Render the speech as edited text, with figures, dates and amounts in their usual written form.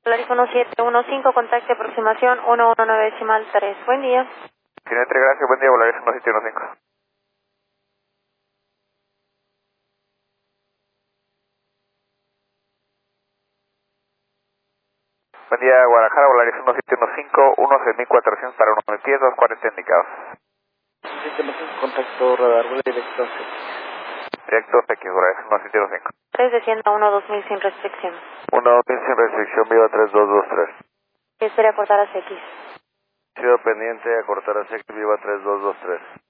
Polaris 1715, contacto aproximación 119.3. Buen día. Siniestra, gracias, buen día, Polaris 1715. Buen día, Guadalajara, Polaris 1715, 16400 para 1 pies, 240 indicados. 1715, contacto radar, vuelo directo a X. Directo X, Polaris 1715. 3 descienda 12000 sin restricción. 12000 sin restricción, viva 3223. Espera cortar a X. Sido pendiente a cortar a X, viva 3223.